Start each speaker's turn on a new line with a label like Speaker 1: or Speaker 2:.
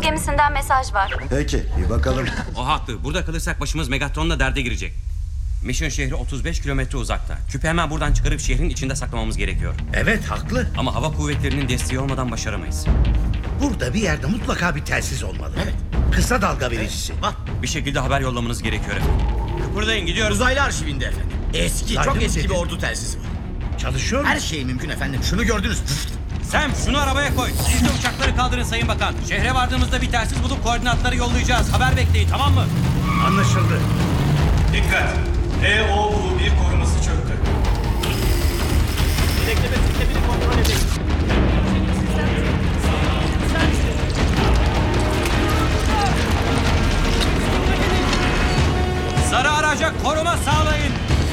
Speaker 1: gemisinden mesaj var.
Speaker 2: Peki, bir bakalım.
Speaker 3: O haklı. Burada kalırsak başımız Megatron'la derde girecek. Mission şehri 35 kilometre uzakta. Küpü hemen buradan çıkarıp şehrin içinde saklamamız gerekiyor.
Speaker 4: Evet, haklı.
Speaker 3: Ama hava kuvvetlerinin desteği olmadan başaramayız.
Speaker 4: Burada bir yerde mutlaka bir telsiz olmalı. Evet. Kısa dalga vericisi.
Speaker 3: Bir şekilde haber yollamanız gerekiyor efendim. Kıpırdayın, gidiyoruz.
Speaker 5: Uzaylı arşivinde efendim. Eski,
Speaker 4: Uzaylı
Speaker 5: çok
Speaker 4: mı
Speaker 5: eski
Speaker 4: dedin?
Speaker 5: bir ordu telsizi var.
Speaker 4: Çalışıyor mu?
Speaker 5: Her şey mümkün efendim. Şunu gördünüz.
Speaker 3: Sam, şunu arabaya koy. Siz de uçakları kaldırın Sayın Bakan. Şehre vardığımızda bir telsiz bulup koordinatları yollayacağız. Haber bekleyin, tamam mı?
Speaker 4: Anlaşıldı.
Speaker 6: Dikkat! EO-1 koruma